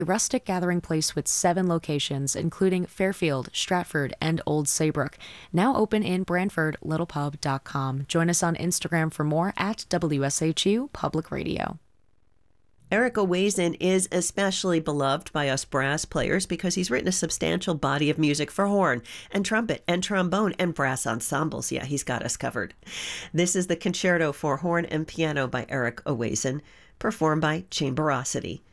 a rustic gathering place with 7 locations, including Fairfield, Stratford, and Old Saybrook. Now open in Brantford, littlepub.com. Join us on Instagram for more at WSHU Public Radio. Eric Owazen is especially beloved by us brass players because he's written a substantial body of music for horn and trumpet and trombone and brass ensembles. Yeah, he's got us covered. This is the Concerto for Horn and Piano by Eric Owazen, performed by Chamberosity.